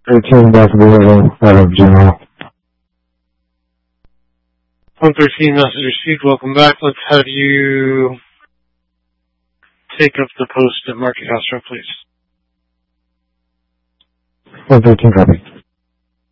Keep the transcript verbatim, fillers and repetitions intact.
thirteen back to the level out of general. one thirteen message received. Welcome back. Let's have you take up the post at Market House Row, please. one thirteen copy.